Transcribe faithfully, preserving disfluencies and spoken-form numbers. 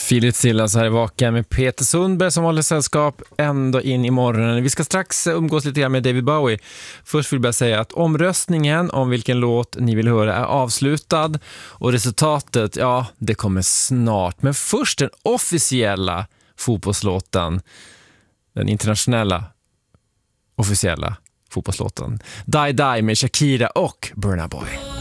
Filip Sillas här i Vaken med Peter Sundberg som håller sällskap ända in i morgonen. Vi ska strax umgås lite grann med David Bowie. Först vill jag bara säga att omröstningen om vilken låt ni vill höra är avslutad. Och resultatet, ja, det kommer snart. Men först den officiella fotbollslåten. Den internationella officiella fotbollslåten. Die Die med Shakira och Burna Boy.